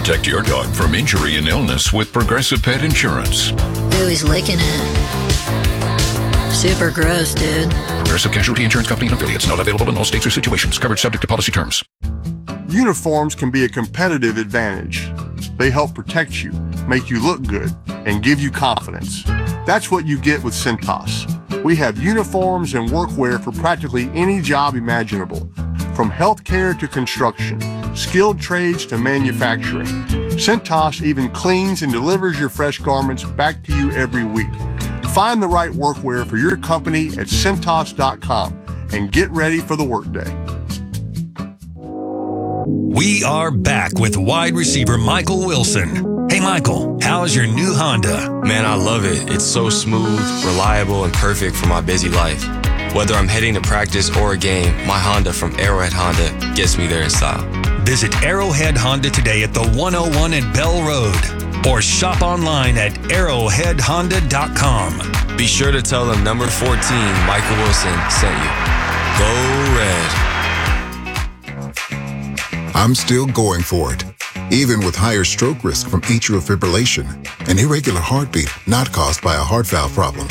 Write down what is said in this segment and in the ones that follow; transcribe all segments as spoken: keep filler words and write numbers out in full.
Protect your dog from injury and illness with Progressive Pet Insurance. Ooh, he's licking it. Super gross, dude. Progressive Casualty Insurance Company and affiliates. Not available in all states or situations. Coverage subject to policy terms. Uniforms can be a competitive advantage. They help protect you, make you look good, and give you confidence. That's what you get with Cintas. We have uniforms and workwear for practically any job imaginable, from healthcare to construction, skilled trades to manufacturing. Cintas even cleans and delivers your fresh garments back to you every week. Find the right workwear for your company at Cintas dot com and get ready for the workday. We are back with wide receiver Michael Wilson. Hey, Michael, how's your new Honda? Man, I love it. It's so smooth, reliable, and perfect for my busy life. Whether I'm heading to practice or a game, my Honda from Arrowhead Honda gets me there in style. Visit Arrowhead Honda today at the one oh one at Bell Road or shop online at arrowhead honda dot com. Be sure to tell them number fourteen, Michael Wilson, sent you. Go Red. I'm still going for it, even with higher stroke risk from atrial fibrillation, an irregular heartbeat not caused by a heart valve problem.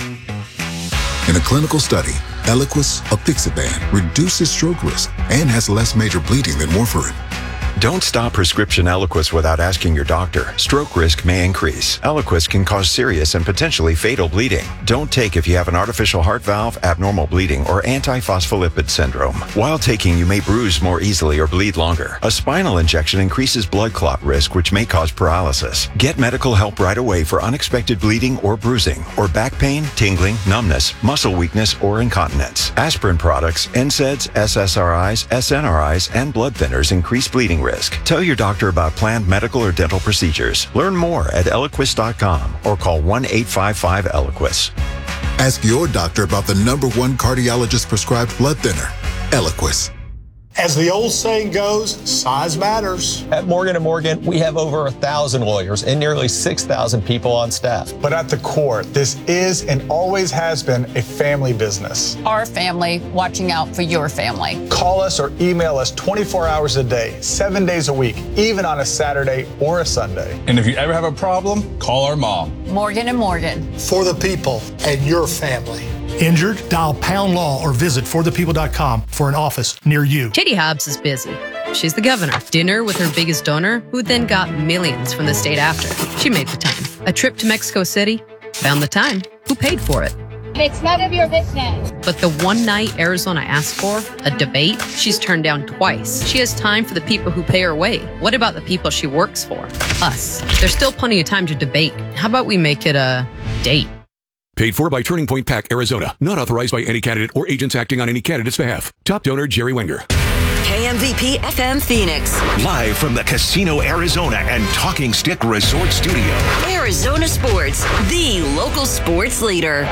In a clinical study, Eliquis, apixaban, reduces stroke risk and has less major bleeding than warfarin. Don't stop prescription Eliquis without asking your doctor. Stroke risk may increase. Eliquis can cause serious and potentially fatal bleeding. Don't take if you have an artificial heart valve, abnormal bleeding, or antiphospholipid syndrome. While taking, you may bruise more easily or bleed longer. A spinal injection increases blood clot risk, which may cause paralysis. Get medical help right away for unexpected bleeding or bruising, or back pain, tingling, numbness, muscle weakness, or incontinence. Aspirin products, N SAIDs, S S R Is, S N R Is, and blood thinners increase bleeding risk. Tell your doctor about planned medical or dental procedures. Learn more at Eliquis dot com or call one eight five five Eliquis. Ask your doctor about the number one cardiologist prescribed blood thinner, Eliquis. As the old saying goes, size matters. At Morgan and Morgan, we have over a thousand lawyers and nearly six thousand people on staff. But at the core, this is and always has been a family business. Our family watching out for your family. Call us or email us twenty-four hours a day, seven days a week, even on a Saturday or a Sunday. And if you ever have a problem, call our mom. Morgan and Morgan. For the people and your family. Injured? Dial Pound Law or visit for the people dot com for an office near you. Katie Hobbs is busy. She's the governor. Dinner with her biggest donor, who then got millions from the state after. She made the time. A trip to Mexico City, found the time. Who paid for it? It's none of your business. But the one night Arizona asked for, a debate, she's turned down twice. She has time for the people who pay her way. What about the people she works for? Us. There's still plenty of time to debate. How about we make it a date? Paid for by Turning Point PAC, Arizona. Not authorized by any candidate or agents acting on any candidate's behalf. Top donor, Jerry Wenger. K M V P F M Phoenix. Live from the Casino Arizona and Talking Stick Resort Studio. Arizona Sports, the local sports leader.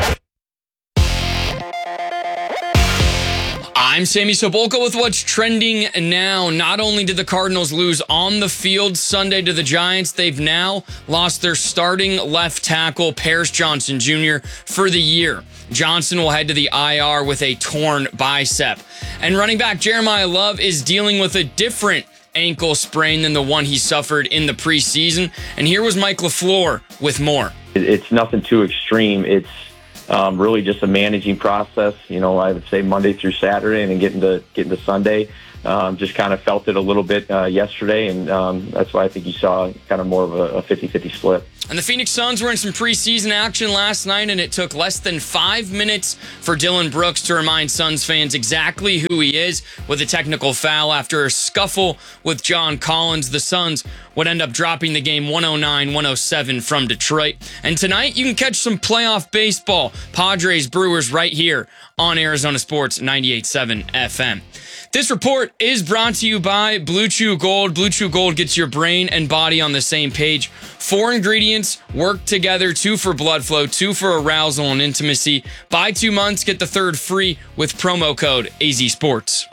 I'm Sammy Sobolka with what's trending now. Not only did the Cardinals lose on the field Sunday to the Giants, they've now lost their starting left tackle, Paris Johnson Junior, for the year. Johnson will head to the I R with a torn bicep. And running back Jeremiah Love is dealing with a different ankle sprain than the one he suffered in the preseason. And here was Mike LaFleur with more. It's nothing too extreme. It's Um, really just a managing process, you know, I would say Monday through Saturday and then getting to, getting to Sunday. Um, just kind of felt it a little bit uh, yesterday, and um, that's why I think you saw kind of more of a fifty-fifty split. And the Phoenix Suns were in some preseason action last night, and it took less than five minutes for Dylan Brooks to remind Suns fans exactly who he is with a technical foul after a scuffle with John Collins. The Suns would end up dropping the game one oh nine one oh seven from Detroit. And tonight, you can catch some playoff baseball. Padres Brewers right here on Arizona Sports ninety-eight point seven F M. This report is brought to you by Blue Chew Gold. Blue Chew Gold gets your brain and body on the same page. Four ingredients work together, two for blood flow, two for arousal and intimacy. Buy two months, get the third free with promo code A Z Sports.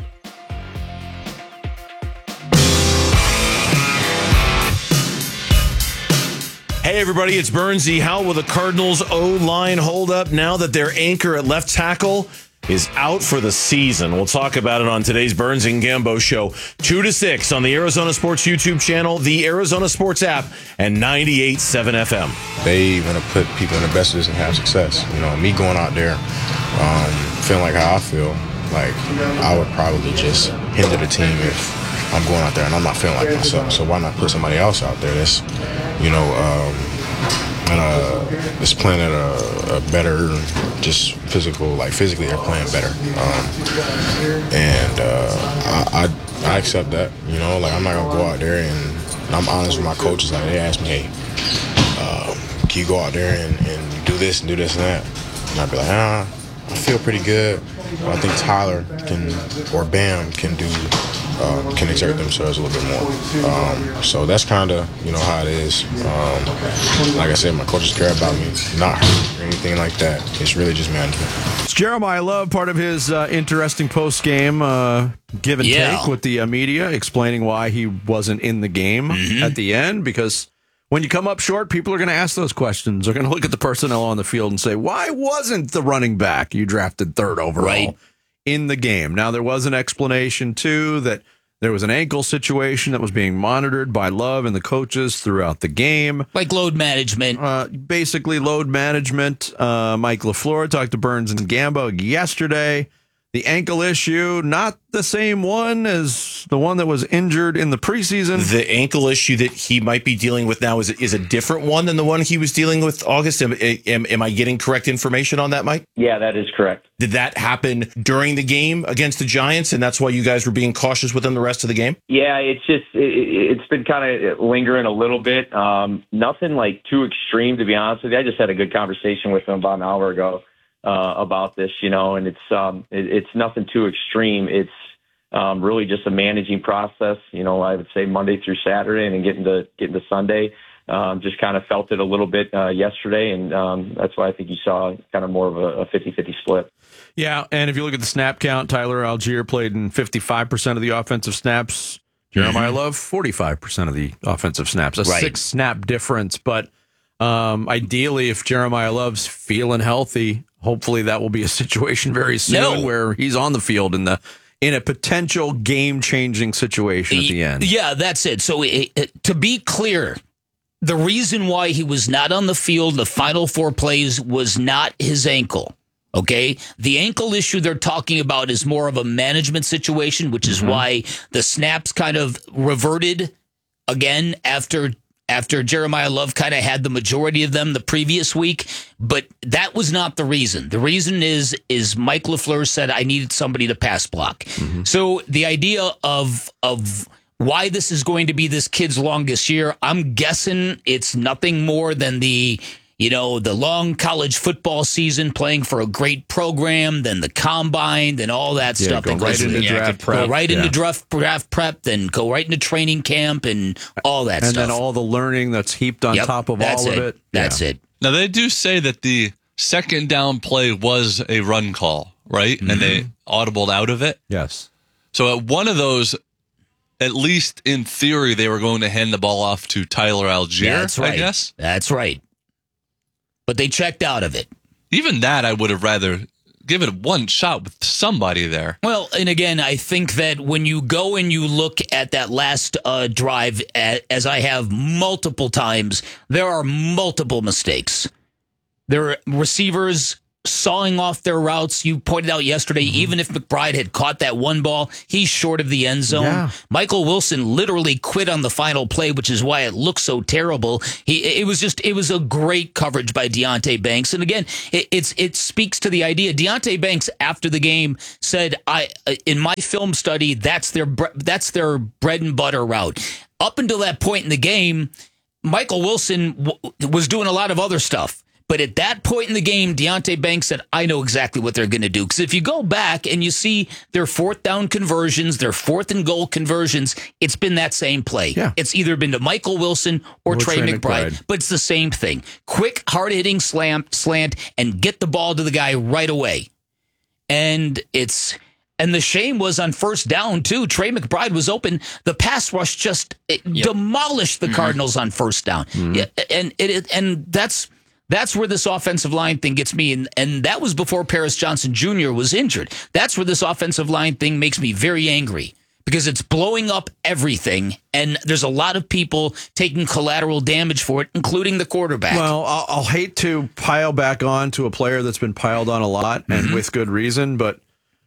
Hey everybody, it's Bernsey. How will the Cardinals O-line hold up now that their anchor at left tackle is out for the season. We'll talk about it on today's Burns and Gambo show, two to six on the Arizona Sports YouTube channel, the Arizona Sports app, and ninety-eight point seven F M. They want to put people in the best position to have success. You know, me going out there, um, feeling like how I feel, like I would probably just hinder the team if I'm going out there and I'm not feeling like myself. So why not put somebody else out there that's, you know, um, and uh, is playing at a, a better, just physical, like physically they're playing better. Um, and uh, I, I I accept that, you know, like I'm not gonna go out there and I'm honest with my coaches. Like they ask me, hey, uh, can you go out there and, and do this and do this and that? And I'd be like, ah, I feel pretty good. But I think Tyler can or Bam can do. Uh, can exert themselves a little bit more. Um, so that's kind of, you know, how it is. Um, like I said, my coaches care about me, not hurt or anything like that. It's really just management. It's Jeremiah Love, part of his uh, interesting post-game uh, give and Yeah. take with the uh, media, explaining why he wasn't in the game Mhm. at the end, because when you come up short, people are going to ask those questions. They're going to look at the personnel on the field and say, why wasn't the running back you drafted third overall Right. in the game? Now, there was an explanation, too, that there was an ankle situation that was being monitored by Love and the coaches throughout the game. Like load management. Uh, basically, load management. Uh, Mike LaFleur talked to Burns and Gambo yesterday. The ankle issue, not the same one as the one that was injured in the preseason. The ankle issue that he might be dealing with now is, is a different one than the one he was dealing with August. Am, am, am I getting correct information on that, Mike? Yeah, that is correct. Did that happen during the game against the Giants, and that's why you guys were being cautious with him the rest of the game? Yeah, it's just it, it's been kind of lingering a little bit. Um, nothing like too extreme, to be honest with you. I just had a good conversation with him about an hour ago uh, about this, you know, and it's um, it, it's nothing too extreme. It's um, really just a managing process. You know, I would say Monday through Saturday, and then getting to getting to Sunday. Um, just kind of felt it a little bit uh, yesterday, and um, that's why I think you saw kind of more of a fifty-fifty split. Yeah, and if you look at the snap count, Tyler Algier played in fifty-five percent of the offensive snaps. Jeremiah Mhm. Love, forty-five percent of the offensive snaps. A Right. six-snap difference. But um, ideally, if Jeremiah Love's feeling healthy, hopefully that will be a situation very soon No. where he's on the field in the in a potential game-changing situation at the end. Yeah, that's it. So it, it, to be clear, the reason why he was not on the field the final four plays was not his ankle. Okay? The ankle issue they're talking about is more of a management situation, which is Mhm. why the snaps kind of reverted again after after Jeremiah Love kind of had the majority of them the previous week. But that was not the reason. The reason is is Mike LaFleur said, I needed somebody to pass block. So the idea of of why this is going to be this kid's longest year, I'm guessing it's nothing more than the, you know, the long college football season, playing for a great program, then the combine, then all that Yeah, stuff. go that right goes into with- draft Go prep. right into Yeah. draft, draft prep, then go right into training camp and all that and stuff. then all the learning that's heaped on Yep, top of that's all of it. it. That's Yeah. it. Now, they do say that the second down play was a run call, right? And they audibled out of it. Yes. So at one of those, at least in theory, they were going to hand the ball off to Tyler Algier, That's right. I guess. That's right. But they checked out of it. Even that, I would have rather given one shot with somebody there. Well, and again, I think that when you go and you look at that last uh, drive, a- as I have multiple times, there are multiple mistakes. There are receivers sawing off their routes. You pointed out yesterday, even if McBride had caught that one ball, he's short of the end zone. Yeah. Michael Wilson literally quit on the final play, which is why it looked so terrible. He, it was just, it was a great coverage by Deonte Banks. And again, it, it's, it speaks to the idea. Deonte Banks after the game said, I, in my film study, that's their, bre- that's their bread and butter route. Up until that point in the game, Michael Wilson w- was doing a lot of other stuff. But at that point in the game, Deonte Banks said, I know exactly what they're going to do. Because if you go back and you see their fourth down conversions, their fourth and goal conversions, it's been that same play. Yeah. It's either been to Michael Wilson or, Or Trey, Trey McBride, McBride. but it's the same thing. Quick, hard-hitting slant, slant and get the ball to the guy right away. And it's... And the shame was on first down, too. Trey McBride was open. The pass rush just it demolished the Cardinals on first down. Yeah, and it, and that's That's where this offensive line thing gets me, and, and that was before Paris Johnson Junior was injured. That's where this offensive line thing makes me very angry because it's blowing up everything, and there's a lot of people taking collateral damage for it, including the quarterback. Well, I'll, I'll hate to pile back on to a player that's been piled on a lot, and mm-hmm. with good reason, but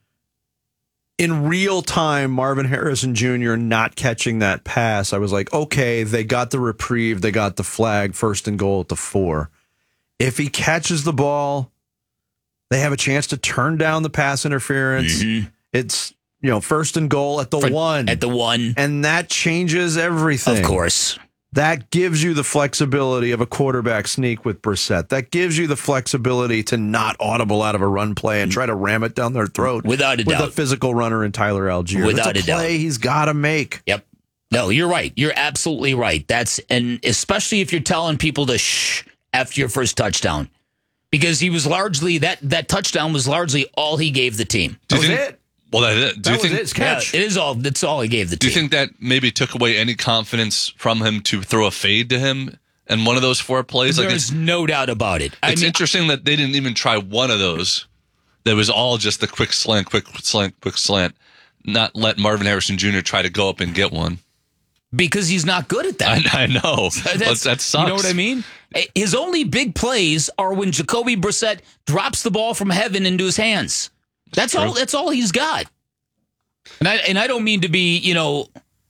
in real time, Marvin Harrison Junior not catching that pass, I was like, okay, they got the reprieve, they got the flag, first and goal at the four. If he catches the ball, they have a chance to turn down the pass interference. Mm-hmm. It's, you know, first and goal at the For, one. At the one. And that changes everything. Of course. That gives you the flexibility of a quarterback sneak with Brissett. That gives you the flexibility to not audible out of a run play and try to ram it down their throat. Without a with doubt. With a physical runner in Tyler Algier. Without That's a, a play doubt. he's got to make. Yep. No, you're right. You're absolutely right. That's and especially if you're telling people to shh after your first touchdown. Because he was largely, that, that touchdown was largely all he gave the team. That was it. Well, that is. Do that you was think, his catch. Yeah, it is all, that's all he gave the do team. Do you think that maybe took away any confidence from him to throw a fade to him in one of those four plays? There's like it's, no doubt about it. I It's mean, interesting that they didn't even try one of those. That was all just the quick slant, quick slant, quick slant. Not let Marvin Harrison Junior try to go up and get one. Because he's not good at that. I, I know. That's, that sucks. You know what I mean? His only big plays are when Jacoby Brissett drops the ball from heaven into his hands. That's, that's all. That's all he's got. And I and I don't mean to be, you know,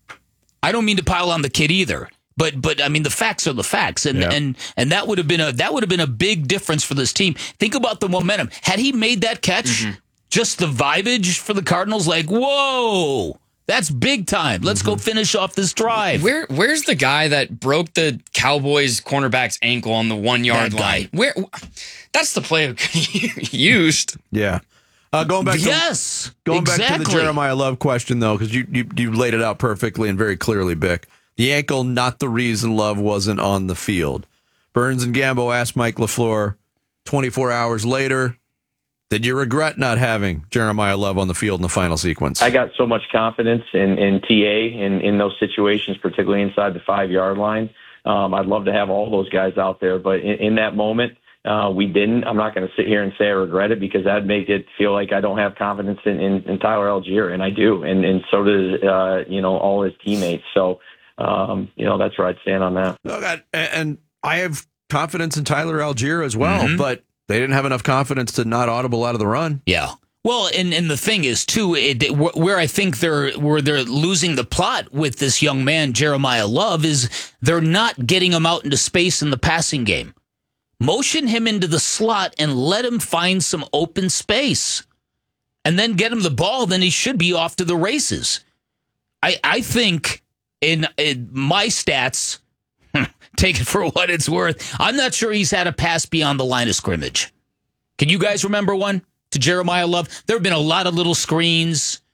I don't mean to pile on the kid either. But but I mean the facts are the facts, and yeah. and and that would have been a that would have been a big difference for this team. Think about the momentum. Had he made that catch, mm-hmm. just the vibage for the Cardinals, like whoa. That's big time. Let's mm-hmm. go finish off this drive. Where Where's the guy that broke the Cowboys cornerback's ankle on the one-yard line? Where? That's the play used. Yeah. Uh, going back to, yes, going exactly. back to the Jeremiah Love question, though, because you, you, you laid it out perfectly and very clearly, Bick. The ankle, not the reason Love wasn't on the field. Burns and Gambo asked Mike LaFleur twenty-four hours later, did you regret not having Jeremiah Love on the field in the final sequence? I got so much confidence in, in T A in, in those situations, particularly inside the five-yard line. Um, I'd love to have all those guys out there, but in, in that moment, uh, we didn't. I'm not going to sit here and say I regret it because that'd make it feel like I don't have confidence in, in, in Tyler Algier, and I do, and, and so does uh, you know all his teammates. So um, you know that's where I'd stand on that. Oh, God. And I have confidence in Tyler Algier as well, mm-hmm. but they didn't have enough confidence to not audible out of the run. Yeah. Well, and, and the thing is, too, it, where I think they're where they're losing the plot with this young man, Jeremiah Love, is they're not getting him out into space in the passing game. Motion him into the slot and let him find some open space. And then get him the ball, then he should be off to the races. I, I think in, in my stats, take it for what it's worth, I'm not sure he's had a pass beyond the line of scrimmage. Can you guys remember one to Jeremiah Love? There have been a lot of little screens.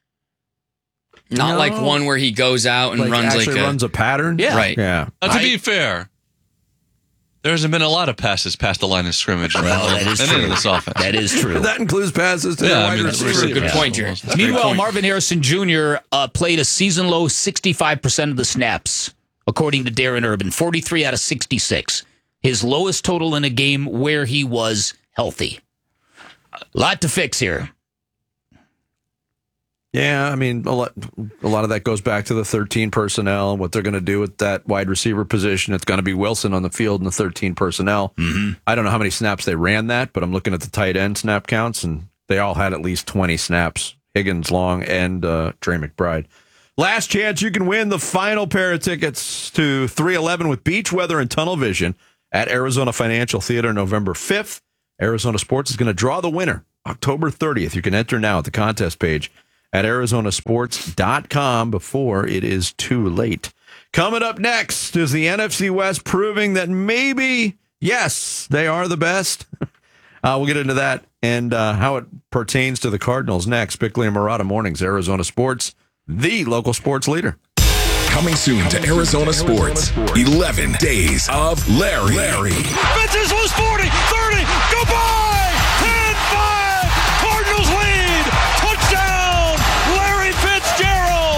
Not no. like one where he goes out and like runs actually like a... runs a pattern? Yeah. Right. Yeah. Now, to I, be fair, there hasn't been a lot of passes past the line of scrimmage. Well, that is true. This offense. That is true. That includes passes to yeah, the I wide mean, receiver. Good yeah. point, Jerry. Meanwhile, point. Marvin Harrison Junior Uh, played a season-low sixty-five percent of the snaps, according to Darren Urban, forty-three out of sixty-six. His lowest total in a game where he was healthy. A lot to fix here. Yeah, I mean, a lot, a lot of that goes back to the thirteen personnel and what they're going to do with that wide receiver position. It's going to be Wilson on the field in the thirteen personnel. Mm-hmm. I don't know how many snaps they ran that, but I'm looking at the tight end snap counts, and they all had at least twenty snaps. Higgins, Long, and uh, Trey McBride. Last chance you can win the final pair of tickets to three eleven with beach weather and tunnel vision at Arizona Financial Theater November fifth. Arizona Sports is going to draw the winner October thirtieth. You can enter now at the contest page at Arizona Sports dot com before it is too late. Coming up next is the N F C West proving that maybe, yes, they are the best. uh, we'll get into that and uh, how it pertains to the Cardinals next. Bickley and Murata Mornings, Arizona Sports, the local sports leader. Coming soon to Arizona Sports, eleven Days of Larry. Larry. Fences was forty, thirty, goodbye! ten five, Cardinals lead! Touchdown, Larry Fitzgerald!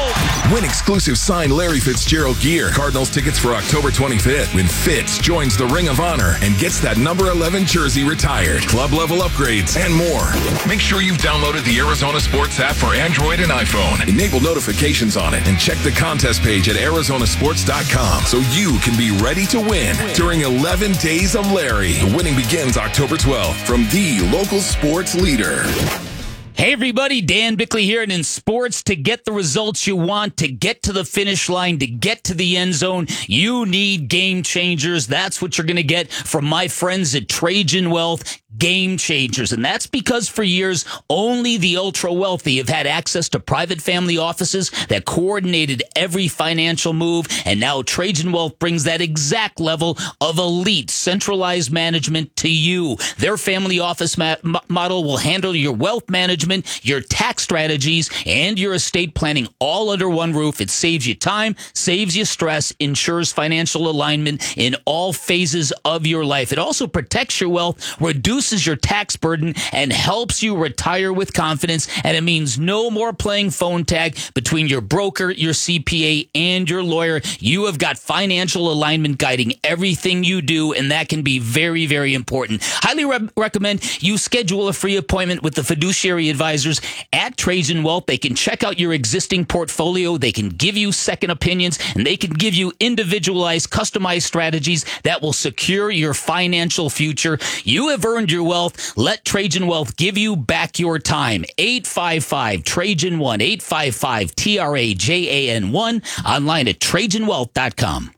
Win exclusive signed Larry Fitzgerald gear. Cardinals tickets for October twenty-fifth when Fitz joins the Ring of Honor and gets that number eleven jersey retired. Club level upgrades and more. Make sure you've downloaded the Arizona Sports app for Android and iPhone. Enable notifications on it and check the contest page at arizona sports dot com so you can be ready to win during eleven Days of Larry. The winning begins October twelfth from the local sports leader. Hey everybody, Dan Bickley here, and in sports, to get the results you want, to get to the finish line, to get to the end zone, you need game changers. That's what you're going to get from my friends at Trajan Wealth. Game changers. And that's because for years, only the ultra wealthy have had access to private family offices that coordinated every financial move. And now Trajan Wealth brings that exact level of elite centralized management to you. Their family office ma- model will handle your wealth management, your tax strategies, and your estate planning all under one roof. It saves you time, saves you stress, ensures financial alignment in all phases of your life. It also protects your wealth, reduces your tax burden, and helps you retire with confidence. And it means no more playing phone tag between your broker, your C P A, and your lawyer. You have got financial alignment guiding everything you do, and that can be very, very important. Highly re- recommend you schedule a free appointment with the fiduciary advisors at Trajan Wealth. They can check out your existing portfolio. They can give you second opinions, and they can give you individualized, customized strategies that will secure your financial future. You have earned your wealth. Let Trajan Wealth give you back your time. eight five five Trajan one, eight five five T R A J A N one, online at trajan wealth dot com.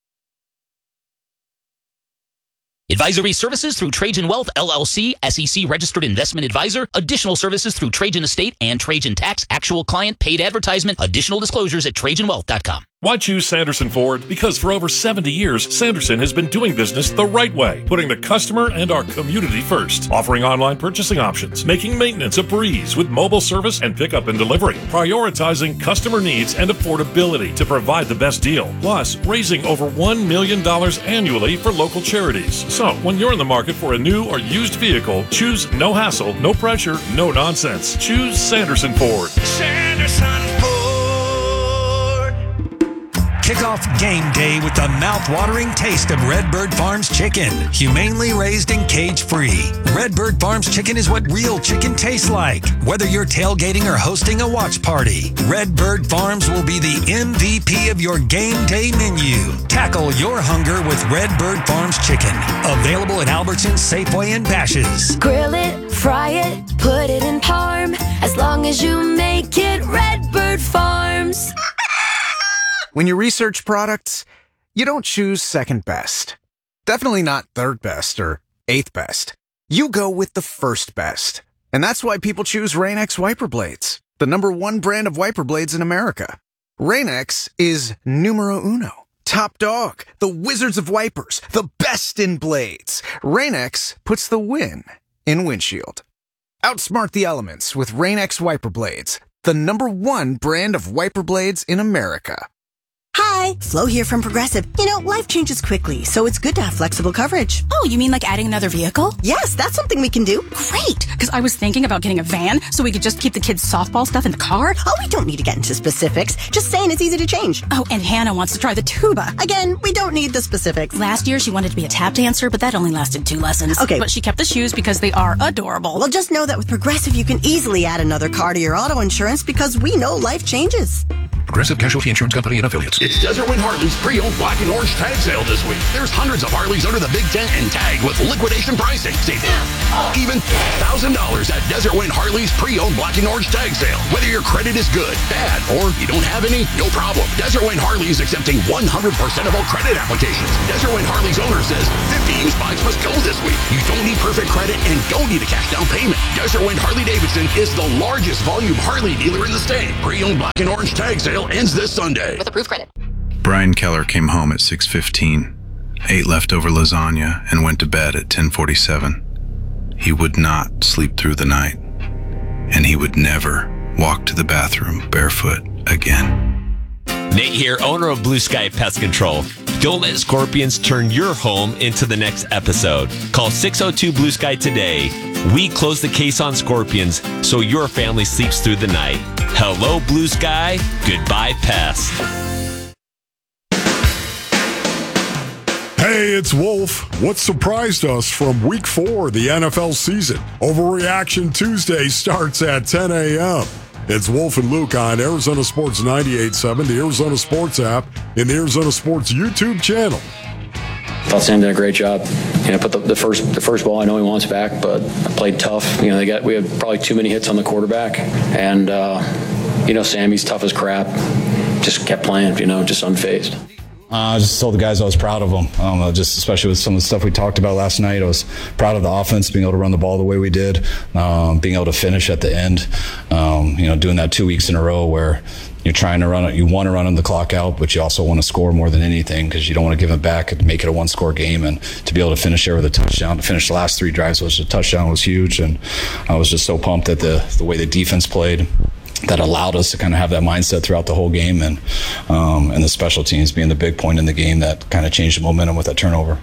Advisory services through Trajan Wealth, L L C, S E C registered investment advisor. Additional services through Trajan Estate and Trajan Tax. Actual client paid advertisement. Additional disclosures at trajan wealth dot com. Why choose Sanderson Ford? Because for over seventy years, Sanderson has been doing business the right way, putting the customer and our community first, offering online purchasing options, making maintenance a breeze with mobile service and pickup and delivery, prioritizing customer needs and affordability to provide the best deal, plus raising over one million dollars annually for local charities. So, when you're in the market for a new or used vehicle, choose no hassle, no pressure, no nonsense. Choose Sanderson Ford. Sanderson Ford. Kick off game day with the mouth-watering taste of Redbird Farms chicken. Humanely raised and cage-free. Redbird Farms chicken is what real chicken tastes like. Whether you're tailgating or hosting a watch party, Redbird Farms will be the M V P of your game day menu. Tackle your hunger with Redbird Farms chicken. Available at Albertsons, Safeway, and Bash's'. Grill it, fry it, put it in parm. As long as you make it Redbird Farms. When you research products, you don't choose second best. Definitely not third best or eighth best. You go with the first best. And that's why people choose Rain-X wiper blades, the number one brand of wiper blades in America. Rain-X is numero uno. Top dog, the wizards of wipers, the best in blades. Rain-X puts the win in windshield. Outsmart the elements with Rain-X wiper blades, the number one brand of wiper blades in America. Hi, Flo here from Progressive. You know, life changes quickly, so it's good to have flexible coverage. Oh, you mean like adding another vehicle? Yes, that's something we can do. Great, because I was thinking about getting a van so we could just keep the kids' softball stuff in the car. Oh, we don't need to get into specifics. Just saying it's easy to change. Oh, and Hannah wants to try the tuba. Again, we don't need the specifics. Last year, she wanted to be a tap dancer, but that only lasted two lessons. Okay. But she kept the shoes because they are adorable. Well, just know that with Progressive, you can easily add another car to your auto insurance because we know life changes. Progressive Casualty Insurance Company and Affiliates. It's Desert Wind Harley's pre-owned black and orange tag sale this week. There's hundreds of Harleys under the big tent and tag with liquidation pricing. Save even one thousand dollars at Desert Wind Harley's pre-owned black and orange tag sale. Whether your credit is good, bad, or you don't have any, no problem. Desert Wind Harley is accepting one hundred percent of all credit applications. Desert Wind Harley's owner says fifty used bikes must go this week. You don't need perfect credit and don't need a cash down payment. Desert Wind Harley Davidson is the largest volume Harley dealer in the state. Pre-owned black and orange tag sale ends this Sunday. With approved credit. Brian Keller came home at six fifteen, ate leftover lasagna, and went to bed at ten forty-seven. He would not sleep through the night, and he would never walk to the bathroom barefoot again. Nate here, owner of Blue Sky Pest Control. Don't let scorpions turn your home into the next episode. Call six oh two Blue Sky today. We close the case on scorpions so your family sleeps through the night. Hello, blue sky. Goodbye, pest. Hey, it's Wolf. What surprised us from week four of the N F L season? Overreaction Tuesday starts at ten a.m. It's Wolf and Luke on Arizona Sports ninety-eight point seven, the Arizona Sports app, and the Arizona Sports YouTube channel. I thought Sam did a great job. You know, put the, the first the first ball. I know he wants back, but I played tough. You know, they got we had probably too many hits on the quarterback, and uh, you know, Sammy's tough as crap. Just kept playing. You know, just unfazed. I uh, just told the guys I was proud of them, um, just especially with some of the stuff we talked about last night. I was proud of the offense, being able to run the ball the way we did, um, being able to finish at the end, um, you know, doing that two weeks in a row where you're trying to run it, you want to run the clock out, but you also want to score more than anything because you don't want to give it back and make it a one-score game. And to be able to finish there with a touchdown, to finish the last three drives was a touchdown was huge. And I was just so pumped at the the way the defense played. That allowed us to kind of have that mindset throughout the whole game, and um, and the special teams being the big point in the game that kind of changed the momentum with that turnover.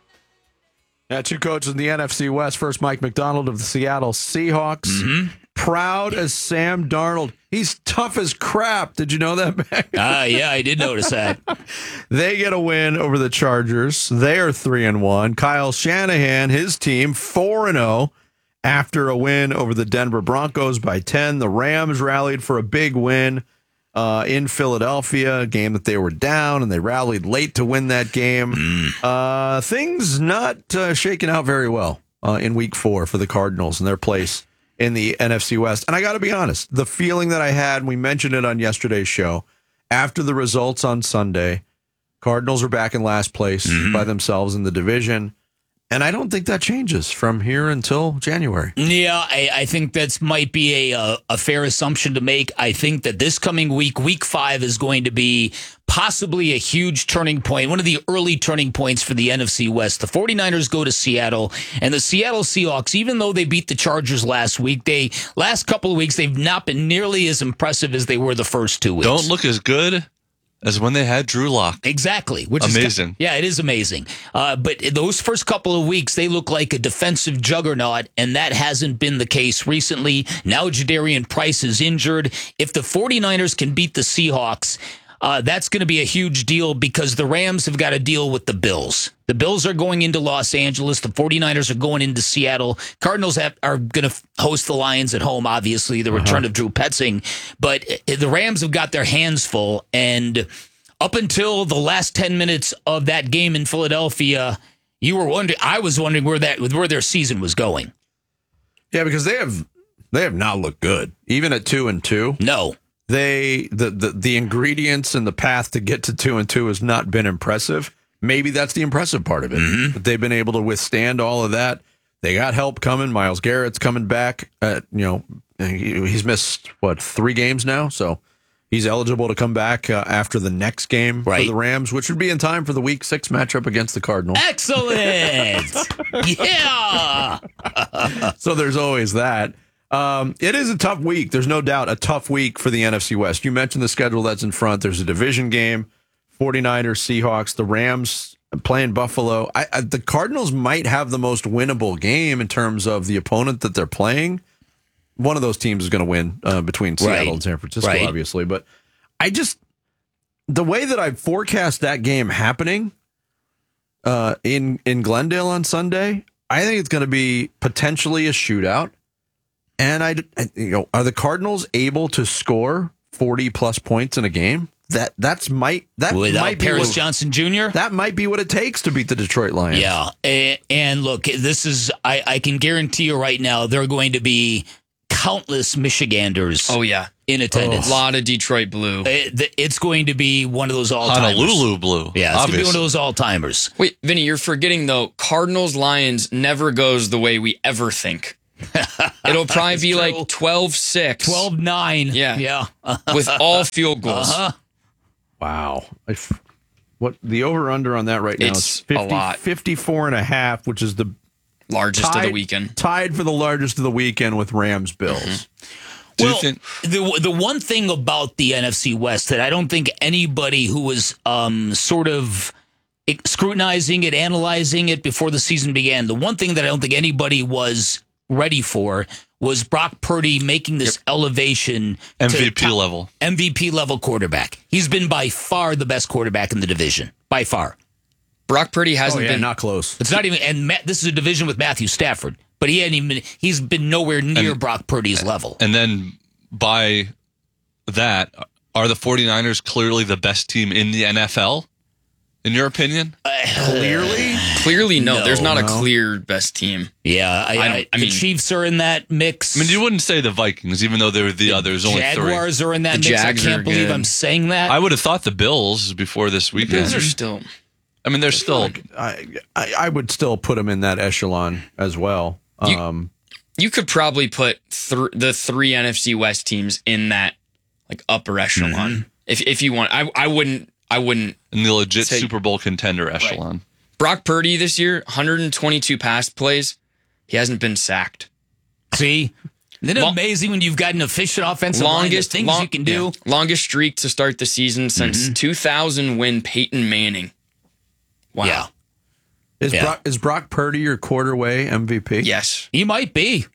Yeah, two coaches in the N F C West. First, Mike Macdonald of the Seattle Seahawks. Mm-hmm. Proud as Sam Darnold. He's tough as crap. Did you know that, Mac? Ah, uh, yeah, I did notice that. They get a win over the Chargers. They are three and one. Kyle Shanahan, his team, four and zero. After a win over the Denver Broncos by ten, the Rams rallied for a big win uh, in Philadelphia, a game that they were down, and they rallied late to win that game. Mm. Uh, things not uh, shaking out very well uh, in week four for the Cardinals and their place in the N F C West. And I got to be honest, the feeling that I had, and we mentioned it on yesterday's show, after the results on Sunday, Cardinals are back in last place mm-hmm. by themselves in the division. And I don't think that changes from here until January. Yeah, I, I think that might be a, a a fair assumption to make. I think that this coming week, week five, is going to be possibly a huge turning point, one of the early turning points for the N F C West. The 49ers go to Seattle, and the Seattle Seahawks, even though they beat the Chargers last week, they last couple of weeks, they've not been nearly as impressive as they were the first two weeks. Don't look as good as when they had Drew Lock. Exactly. Which amazing. Is, yeah, it is amazing. Uh, but those first couple of weeks, they look like a defensive juggernaut, and that hasn't been the case recently. Now Jadarian Price is injured. If the 49ers can beat the Seahawks, uh, that's going to be a huge deal because the Rams have got to deal with the Bills. The Bills are going into Los Angeles. The 49ers are going into Seattle. Cardinals have, are going to host the Lions at home, obviously, the return uh-huh. of Drew Petzing. But the Rams have got their hands full. And up until the last ten minutes of that game in Philadelphia, you were wondering, I was wondering where that where their season was going. Yeah, because they have they have not looked good. Even at two and two. No. They the, the, the ingredients and the path to get to two and two has not been impressive. Maybe that's the impressive part of it. Mm-hmm. That they've been able to withstand all of that. They got help coming. Myles Garrett's coming back. At, you know, he's missed, what, three games now? So he's eligible to come back uh, after the next game right. for the Rams, which would be in time for the week six matchup against the Cardinals. Excellent! Yeah! So there's always that. Um, it is a tough week. There's no doubt a tough week for the N F C West. You mentioned the schedule that's in front. There's a division game. 49ers, Seahawks, the Rams playing Buffalo. I, I, the Cardinals might have the most winnable game in terms of the opponent that they're playing. One of those teams is going to win uh, between Seattle right. and San Francisco, right. obviously. But I just, the way that I forecast that game happening uh, in, in Glendale on Sunday, I think it's going to be potentially a shootout. And I, you know, are the Cardinals able to score forty plus points in a game? That that's might that Without might be Paris what, Johnson Junior That might be what it takes to beat the Detroit Lions. Yeah, and, and look, this is I, I can guarantee you right now there are going to be countless Michiganders. Oh yeah, in attendance. Oh. A lot of Detroit blue. It, it's going to be one of those all timers. Honolulu blue. Yeah, it's going to be one of those all timers. Wait, Vinny, you're forgetting though. Cardinals Lions never goes the way we ever think. It'll probably be true. Like twelve six. twelve nine. Yeah. Yeah. With all field goals. Uh-huh. Wow. If, what the over-under on that right now it's is fifty, a lot. fifty-four and a half, which is the largest tied, of the weekend. Tied for the largest of the weekend with Rams Bills. Mm-hmm. Well, think- the the one thing about the N F C West that I don't think anybody who was um, sort of scrutinizing it, analyzing it before the season began, the one thing that I don't think anybody was ready for was Brock Purdy making this yep. elevation M V P to top, level. M V P level quarterback. He's been by far the best quarterback in the division. By far. Brock Purdy hasn't oh, yeah, been not close. It's not even, and Matt, this is a division with Matthew Stafford, but he hadn't even. He's been nowhere near and, Brock Purdy's level. And then by that, are the 49ers clearly the best team in the N F L? In your opinion? Uh, clearly, clearly, no. no There's not no. a clear best team. Yeah, I, I, I, I the mean, Chiefs are in that mix. I mean, you wouldn't say the Vikings, even though they were the, the others. Only three. Jaguars are in that the mix. Jags I can't believe good. I'm saying that. I would have thought the Bills before this weekend. The Bills are still. I mean, they're still. Like, I, I I would still put them in that echelon as well. You, um, you could probably put th- the three N F C West teams in that like upper echelon mm-hmm. if if you want. I I wouldn't. I wouldn't. In the legit say, Super Bowl contender echelon. Right. Brock Purdy this year, one hundred twenty-two pass plays. He hasn't been sacked. See? Isn't it Long, amazing when you've got an efficient offensive longest, line, the things long, you can do? Yeah. Longest streak to start the season since mm-hmm. two thousand when Peyton Manning. Wow. Yeah. Is, yeah. Brock, is Brock Purdy your quarterway M V P? Yes. He might be.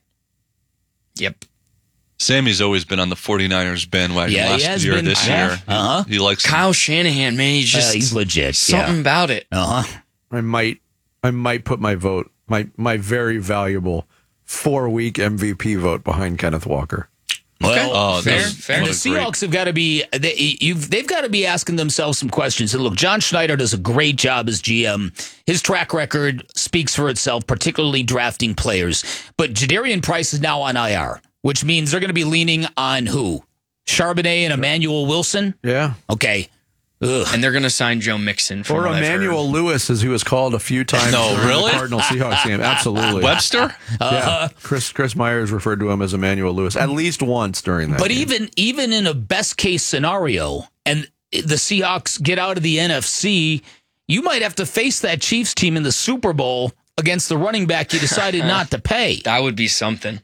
Yep. Sammy's always been on the 49ers bandwagon yeah, last year, been, this uh, year. Uh-huh. He likes Kyle Shanahan, man. He's just uh, he's legit. Something yeah. about it. Uh-huh. I might I might put my vote, my my very valuable four-week M V P vote behind Kenneth Walker. Well, okay. oh, fair, those, and fair. the Seahawks have got to be they, you've, they've got to be asking themselves some questions. And look, John Schneider does a great job as G M. His track record speaks for itself, particularly drafting players. But Jadarian Price is now on I R, which means they're going to be leaning on who? Charbonnet and Emmanuel Wilson? Yeah. Okay. Ugh. And they're going to sign Joe Mixon. Or Emmanuel Lewis, as he was called a few times. No, really? The Cardinal Seahawks game. Absolutely. Webster? Uh, yeah. Chris Chris Myers referred to him as Emmanuel Lewis at least once during that But game. even even in a best case scenario, and the Seahawks get out of the N F C, you might have to face that Chiefs team in the Super Bowl against the running back you decided not to pay. That would be something.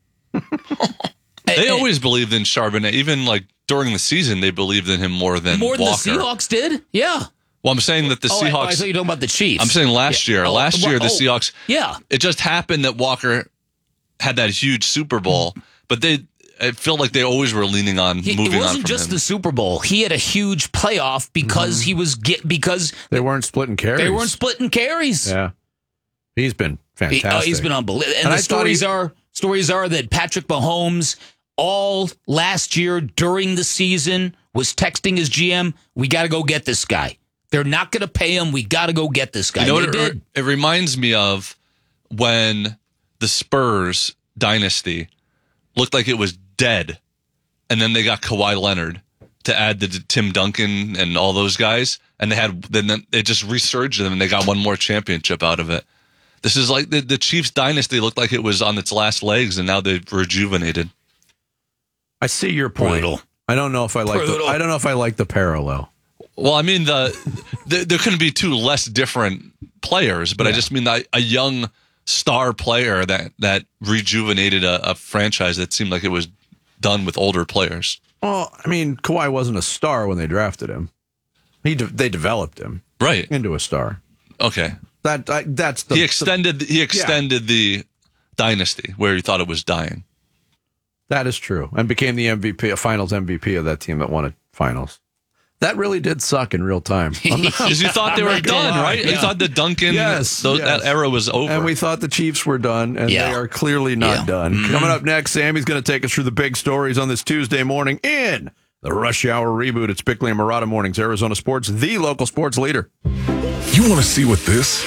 They always believed in Charbonnet, even like during the season. They believed in him more than more than Walker. the Seahawks did. Yeah. Well, I'm saying that the oh, Seahawks. I, I thought you were talking about the Chiefs. I'm saying last yeah. year. Oh, last year, well, the oh, Seahawks. Yeah. It just happened that Walker had that huge Super Bowl, but they. It felt like they always were leaning on he, moving on. It wasn't from just him. the Super Bowl. He had a huge playoff because mm-hmm. he was get because they weren't splitting carries. They weren't splitting carries. Yeah. He's been fantastic. He, uh, he's been unbelievable. And, and the I stories he, are stories are that Patrick Mahomes all last year during the season was texting his G M, "We got to go get this guy. They're not going to pay him. We got to go get this guy." You know they what did. It, it reminds me of when the Spurs dynasty looked like it was dead, and then they got Kawhi Leonard to add the Tim Duncan and all those guys, and they had then it just resurged them, and they got one more championship out of it. This is like the, the Chiefs dynasty looked like it was on its last legs, and now they've rejuvenated. I see your point. Brutal. I don't know if I like. The, I don't know if I like the parallel. Well, I mean the, the there couldn't be two less different players, but yeah. I just mean that a young star player that that rejuvenated a, a franchise that seemed like it was done with older players. Well, I mean, Kawhi wasn't a star when they drafted him. He de- they developed him right into a star. Okay, that I, that's the, he extended the, he extended yeah. the dynasty where he thought it was dying. That is true, and became the M V P, a Finals M V P of that team that won a Finals. That really did suck in real time. Because you thought they were done, lie. right? Yeah. You thought the Duncan, yes, those, yes. that era was over. And we thought the Chiefs were done, and yeah. they are clearly not yeah. done. Mm-hmm. Coming up next, Sammy's going to take us through the big stories on this Tuesday morning in the Rush Hour Reboot. It's Bickley and Murata Mornings, Arizona Sports, the local sports leader. You want to see what this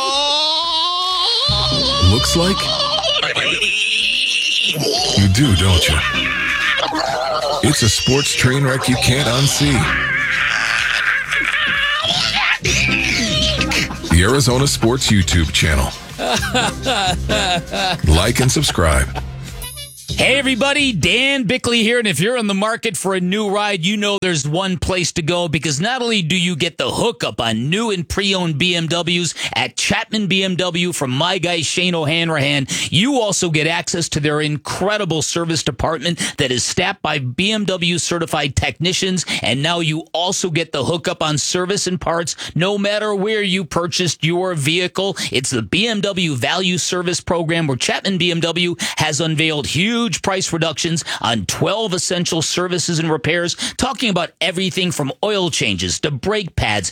looks like? You do, don't you? It's a sports train wreck you can't unsee. The Arizona Sports YouTube channel. Like and subscribe. Hey everybody, Dan Bickley here, and if you're in the market for a new ride, you know there's one place to go, because not only do you get the hookup on new and pre-owned B M Ws at Chapman B M W from my guy Shane O'Hanrahan, you also get access to their incredible service department that is staffed by B M W certified technicians, and now you also get the hookup on service and parts no matter where you purchased your vehicle. It's the B M W Value Service Program, where Chapman B M W has unveiled huge price reductions on twelve essential services and repairs, talking about everything from oil changes to brake pads,